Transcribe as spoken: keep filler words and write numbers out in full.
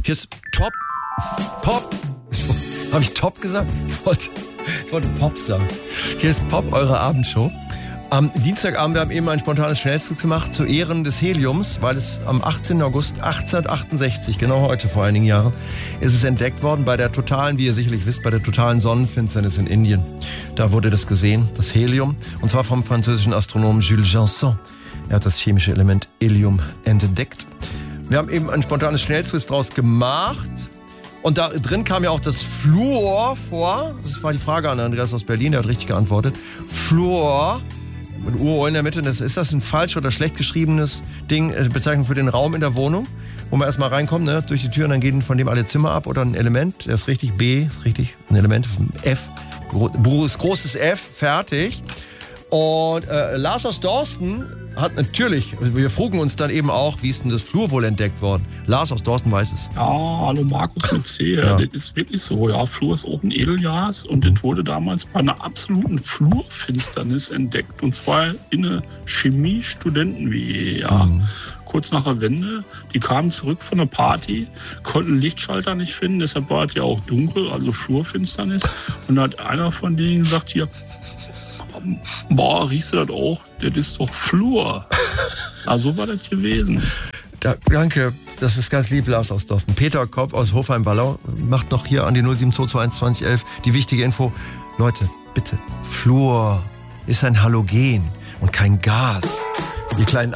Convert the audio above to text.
Hier ist Top, Pop, habe ich Top gesagt? Ich wollte, ich wollte Pop sagen. Hier ist Pop, eure Abendshow. Am Dienstagabend, wir haben eben einen spontanes Schnellzug gemacht zu Ehren des Heliums, weil es am achtzehnten August achtzehnhundertachtundsechzig, genau heute vor einigen Jahren, ist es entdeckt worden bei der totalen, wie ihr sicherlich wisst, bei der totalen Sonnenfinsternis in Indien. Da wurde das gesehen, das Helium, und zwar vom französischen Astronomen Jules Janson. Er hat das chemische Element Helium entdeckt. Wir haben eben ein spontanes Schnellquiz draus gemacht. Und da drin kam ja auch das Fluor vor. Das war die Frage an Andreas aus Berlin, der hat richtig geantwortet. Fluor, mit U O in der Mitte. Das, ist das ein falsch oder schlecht geschriebenes Ding, Bezeichnung für den Raum in der Wohnung, wo man erstmal reinkommt, ne, durch die Tür und dann gehen von dem alle Zimmer ab? Oder ein Element, das ist richtig, B, ist richtig, ein Element, F, groß, großes F, fertig. Und äh, Lars aus Dorsten hat natürlich, wir frugen uns dann eben auch, wie ist denn das Fluor wohl entdeckt worden? Lars aus Dorsten weiß es. Ja, hallo Markus mit C. Ja. Das ist wirklich so. Ja, Fluor ist auch ein Edelgas und mhm. das wurde damals bei einer absoluten Fluorfinsternis entdeckt. Und zwar in einer Chemie-Studenten-W E. Ja. Mhm. Kurz nach der Wende, die kamen zurück von der Party, konnten Lichtschalter nicht finden, deshalb war es ja auch dunkel, also Fluorfinsternis. Und da hat einer von denen gesagt, hier, boah, riechst du das auch? Das ist doch Fluor. Ah, so war das gewesen. Da, danke, das ist ganz lieb, Lars aus Dorsten. Peter Kopp aus Hofheim-Ballau macht noch hier an die null sieben zwei zwei eins zwanzig elf die wichtige Info. Leute, bitte, Fluor ist ein Halogen und kein Gas. Ihr kleinen